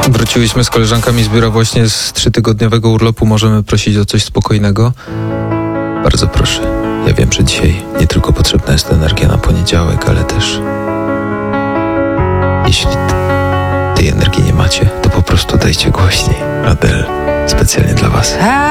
Wróciłyśmy z koleżankami z biura właśnie z 3-tygodniowego urlopu. Możemy prosić o coś spokojnego? Bardzo proszę. Ja wiem, że dzisiaj nie tylko potrzebna jest energia na poniedziałek, ale też jeśli tej energii nie macie, to po prostu dajcie głośniej. Adele, specjalnie dla was.